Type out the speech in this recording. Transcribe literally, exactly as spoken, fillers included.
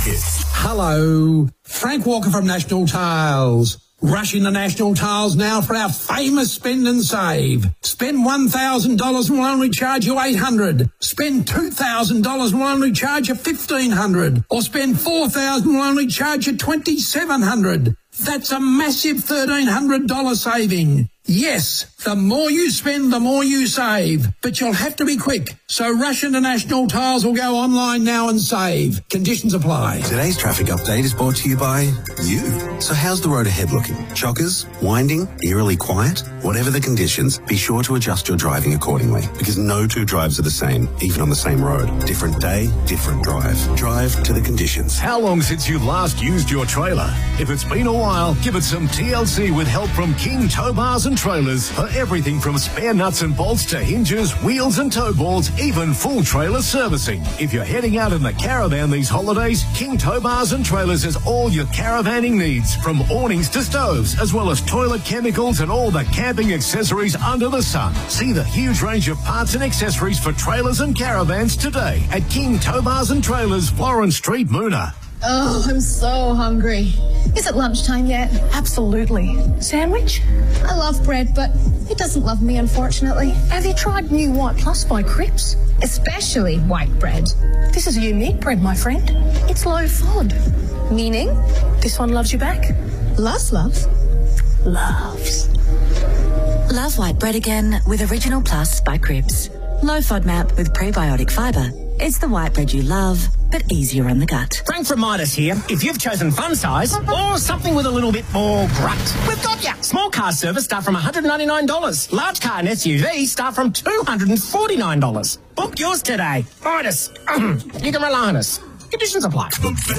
Hello, Frank Walker from National Tiles. Rush into National Tiles now for our famous spend and save. Spend one thousand dollars and we'll only charge you eight hundred dollars. Spend two thousand dollars and we'll only charge you fifteen hundred dollars. Or spend four thousand dollars and we'll only charge you twenty-seven hundred dollars. That's a massive thirteen hundred dollars saving. Yes, the more you spend, the more you save. But you'll have to be quick. So rush into National Tiles or go online now and save. Conditions apply. Today's traffic update is brought to you by you. So how's the road ahead looking? Chockers? Winding? Eerily quiet? Whatever the conditions, be sure to adjust your driving accordingly. Because no two drives are the same, even on the same road. Different day, different drive. Drive to the conditions. How long since you last used your trailer? If it's been a while, give it some T L C with help from King Tow Bars and Trailers for everything from spare nuts and bolts to hinges, wheels and tow boards, even full trailer servicing. If you're heading out in the caravan these holidays, King Tow Bars and Trailers has all your caravanning needs, from awnings to stoves, as well as toilet chemicals and all the camping accessories under the sun. See the huge range of parts and accessories for trailers and caravans today at King Tow Bars and Trailers, Florence Street, Moona. Oh, I'm so hungry. Is it lunchtime yet? Absolutely. Sandwich? I love bread, but it doesn't love me, unfortunately. Have you tried New White Plus by Cripps? Especially white bread. This is a unique bread, my friend. It's low FOD. Meaning? This one loves you back. Loves love? Loves. Love white bread again with Original Plus by Cripps. Low FODMAP with prebiotic fibre. It's the white bread you love, but easier on the gut. Frank from Midas here. If you've chosen fun size or something with a little bit more grunt, we've got ya. Small car service start from one hundred ninety-nine dollars. Large car and S U V start from two hundred forty-nine dollars. Book yours today. Midas. You can rely on us. Conditions apply.